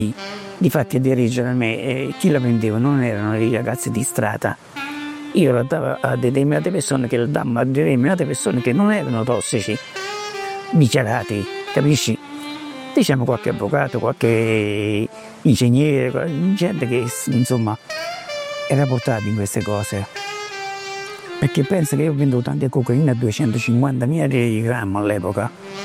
Difatti a dirigere a me, chi la prendeva non erano i ragazzi di strada, io la davo a determinate persone che la davano a determinate persone che non erano tossici, dichiarati, capisci? Diciamo qualche avvocato, qualche ingegnere, gente che insomma era portata in queste cose. Perché pensa che io ho venduto anche cocaina a 250.000 grammi all'epoca.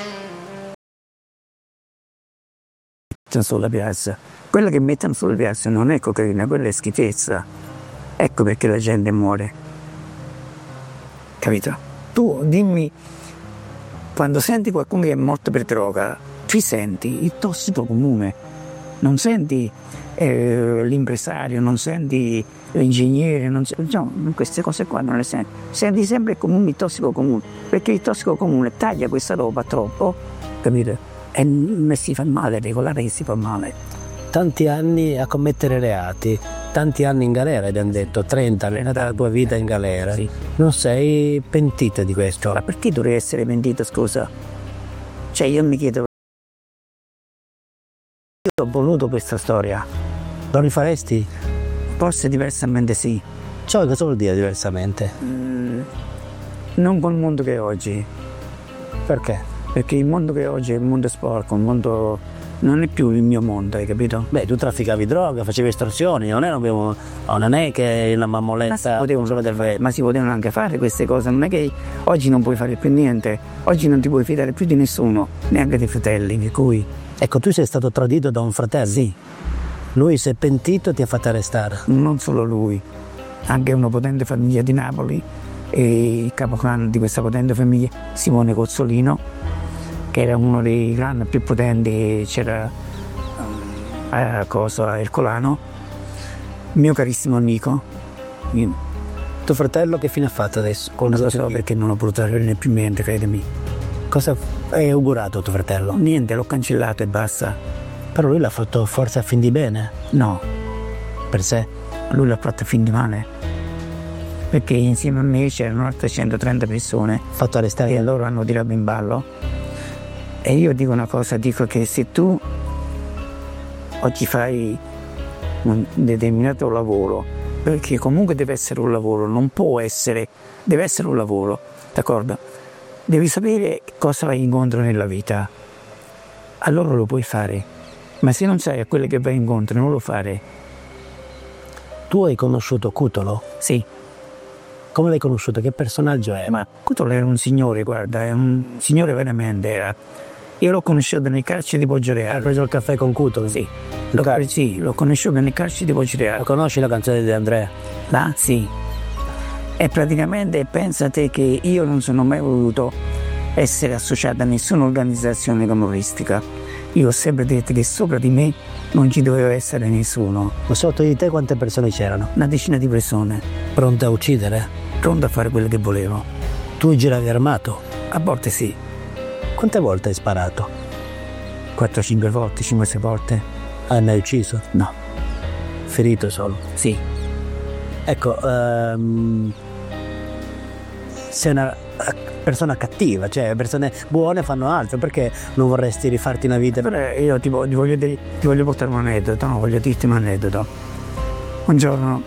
Sulla piazza. Quella che mettono sulla piazza non è cocaina, quella è schifezza. Ecco perché la gente muore. Capito? Tu dimmi, quando senti qualcuno che è morto per droga, ci senti il tossico comune, non senti l'impresario, non senti l'ingegnere, no, queste cose qua non le senti. Senti sempre comunque il tossico comune, perché il tossico comune taglia questa roba troppo, capito? E si fa male, regolare che si fa male. Tanti anni a commettere reati, tanti anni in galera, ti hanno detto, 30 anni della tua vita in galera. Sì. Non sei pentita di questo? Ma perché dovrei essere pentito, scusa? Cioè io mi chiedo, io ho voluto questa storia. Lo rifaresti? Forse diversamente sì. Cioè, cosa vuol dire diversamente? Non col mondo che è oggi. Perché? Perché il mondo che oggi è un mondo sporco, un mondo non è più il mio mondo, hai capito? Beh, tu trafficavi droga, facevi estorsioni, non è che una mammoletta. Ma si potevano anche fare queste cose, non è che oggi non puoi fare più niente, oggi non ti puoi fidare più di nessuno, neanche dei fratelli, per cui. Ecco, tu sei stato tradito da un fratello? Sì. Lui si è pentito e ti ha fatto arrestare? Non solo lui, anche una potente famiglia di Napoli e il capoclan di questa potente famiglia, Simone Cozzolino, che era uno dei clan più potenti, c'era a Ercolano, mio carissimo amico. Tuo fratello che fine ha fatto adesso? Non lo so perché non ho potuto avere più niente, credimi. Cosa hai augurato tuo fratello? Niente, l'ho cancellato e basta. Però lui l'ha fatto forse a fin di bene? No. Per sé? Lui l'ha fatto a fin di male. Perché insieme a me c'erano altre 130 persone. Fatto arrestare? E loro hanno tirato in ballo. E io dico una cosa, dico che se tu oggi fai un determinato lavoro, perché comunque deve essere un lavoro, non può essere, deve essere un lavoro, d'accordo? Devi sapere cosa vai incontro nella vita, allora lo puoi fare, ma se non sai a quelle che vai incontro non lo fare. Tu hai conosciuto Cutolo? Sì. Come l'hai conosciuto? Che personaggio è? Ma Cutolo era un signore, guarda, è un signore veramente, era. Io l'ho conosciuto nel carcere di Poggioreale. Hai preso il caffè con Cutolo? Sì. L'ho conosciuto nel carcere di Poggioreale. Conosci la canzone di Andrea? Là? Sì. E praticamente pensa te che io non sono mai voluto essere associato a nessuna organizzazione camoristica. Io ho sempre detto che sopra di me non ci doveva essere nessuno. Ma sotto di te quante persone c'erano? Una decina di persone. Pronte a uccidere? Pronte a fare quello che volevo. Tu giravi armato? A volte sì. Quante volte hai sparato? 4-5 volte, 5-6 volte. Ah, ne hai ucciso? No. Ferito solo? Sì. Ecco, sei una persona cattiva, cioè persone buone fanno altro, perché non vorresti rifarti una vita? Però io ti voglio portare un aneddoto, no? Voglio dirti un aneddoto. Un giorno,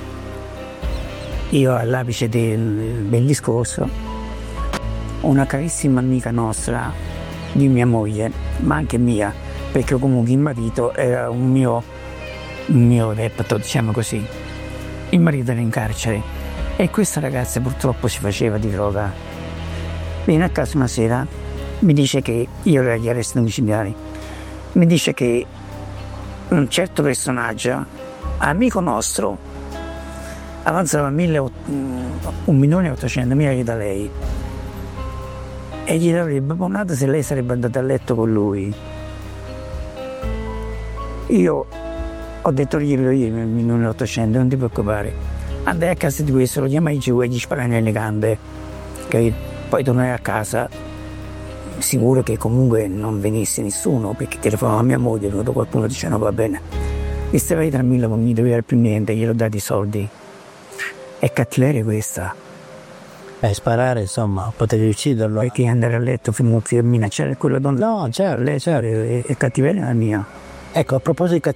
io all'apice del discorso, una carissima amica nostra, di mia moglie, ma anche mia, perché comunque il marito era un mio debito, diciamo così. Il marito era in carcere e questa ragazza purtroppo si faceva di droga. Viene a casa una sera, mi dice che io ero agli arresti domiciliari, mi dice che un certo personaggio, amico nostro, avanzava 1.800.000 euro da lei e gli avrebbe abonato se lei sarebbe andata a letto con lui. Io ho detto io 1.800.000, non ti preoccupare, andai a casa di questo, lo chiamai giù e gli sparai nelle gambe, capito? Poi tornai a casa sicuro che comunque non venisse nessuno, perché telefonavo a mia moglie, quando qualcuno diceva no, va bene, mi stai tranquillo, non mi devi dare più niente, glielo dati i soldi. È cattiveria questa. Sparare, insomma, potevi ucciderlo. Perché andare a letto fino a minacciare quella donna? No, certo. Lei è cattiveria la mia. Ecco, a proposito